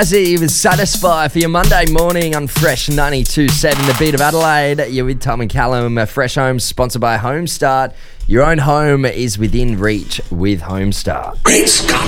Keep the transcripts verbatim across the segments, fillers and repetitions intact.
It was Satisfy for your Monday morning on Fresh ninety-two point seven, the beat of Adelaide. You're with Tom and Callum. uh, Fresh Homes, sponsored by Homestart. Your own home is within reach with Homestart. Great Scott!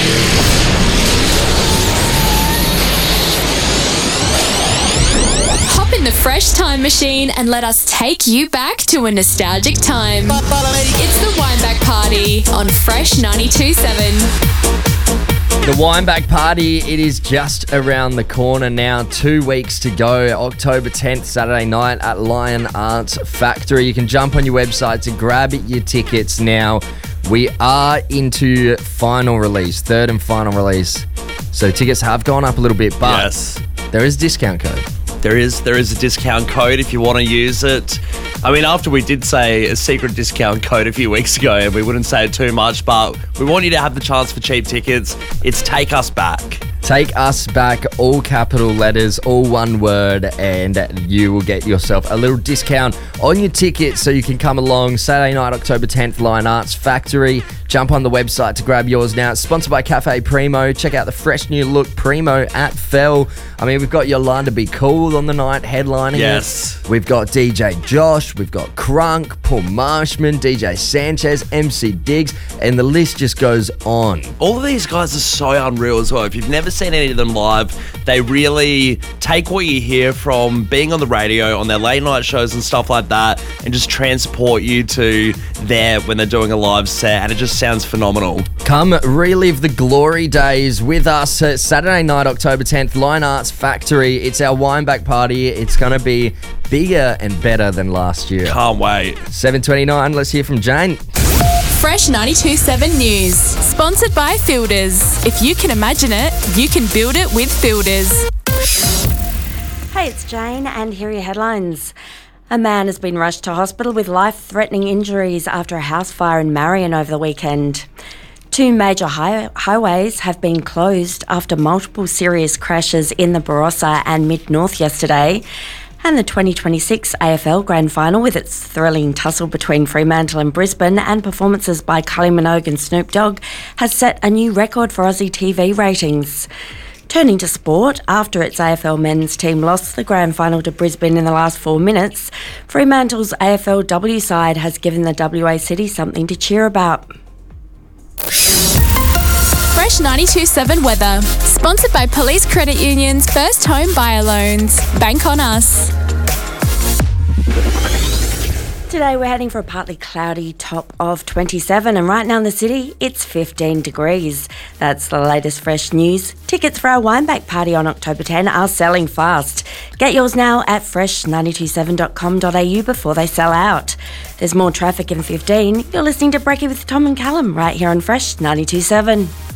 Hop in the Fresh Time Machine and let us take you back to a nostalgic time. It's the Wineback Party on Fresh ninety-two point seven. The Wineback Party, it is just around the corner now. Two weeks to go. October tenth, Saturday night at Lion Arts Factory. You can jump on your website to grab your tickets now. We are into final release, third and final release. So tickets have gone up a little bit, but Yes. there is a discount code. There is there is a discount code if you want to use it. I mean, after we did say a secret discount code a few weeks ago, and we wouldn't say it too much, but we want you to have the chance for cheap tickets. It's Take Us Back. Take Us Back, all capital letters, all one word, and you will get yourself a little discount on your ticket so you can come along Saturday night, October tenth, Lion Arts Factory. Jump on the website to grab yours now. It's sponsored by Cafe Primo. Check out the fresh new look Primo at Fell. I mean, we've got Yolanda Be Cool on the night headlining Yes. it. We've got D J Josh, we've got Crunk, Paul Marshman, D J Sanchez, M C Diggs, and the list just goes on. All of these guys are so unreal as well. If you've never seen any of them live, they really take what you hear from being on the radio, on their late night shows and stuff like that, and just transport you to there when they're doing a live set, and it just sounds phenomenal. Come relive the glory days with us uh, Saturday night, October tenth, Lion Arts Factory. It's our Wineback Party. It's going to be bigger and better than last year. Can't wait. seven twenty-nine, let's hear from Jane. Fresh ninety-two point seven News, sponsored by Fielders. If you can imagine it, you can build it with Fielders. Hey, it's Jane, and here are your headlines. A man has been rushed to hospital with life-threatening injuries after a house fire in Marion over the weekend. Two major high- highways have been closed after multiple serious crashes in the Barossa and Mid-North yesterday. And the twenty twenty-six A F L Grand Final, with its thrilling tussle between Fremantle and Brisbane and performances by Kylie Minogue and Snoop Dogg, has set a new record for Aussie T V ratings. Turning to sport, after its A F L men's team lost the Grand Final to Brisbane in the last four minutes, Fremantle's A F L W side has given the W A City something to cheer about. Fresh ninety-two point seven weather, sponsored by Police Credit Union's First Home Buyer Loans. Bank on us. Today we're heading for a partly cloudy top of twenty-seven, and right now in the city it's fifteen degrees. That's the latest fresh news. Tickets for our Wineback Party on October tenth are selling fast. Get yours now at fresh nine two seven dot com dot a u before they sell out. There's more traffic in fifteen. You're listening to Brekkie with Tom and Callum right here on Fresh ninety-two point seven.